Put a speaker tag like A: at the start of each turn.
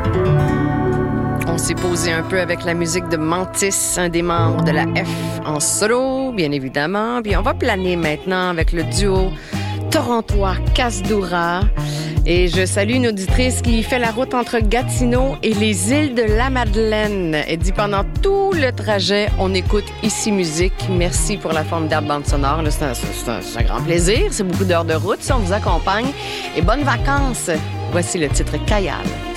A: On s'est posé un peu avec la musique de Mantis, un des membres de la F en solo, bien évidemment. Puis on va planer maintenant avec le duo torontois Kasdoura. Et je salue une auditrice qui fait la route entre Gatineau et les îles de la Madeleine. Elle dit pendant tout le trajet, on écoute Ici Musique. Merci pour la forme d'herbe bande sonore. Là, c'est un grand plaisir. C'est beaucoup d'heures de route si on vous accompagne. Et bonnes vacances. Voici le titre Kayal.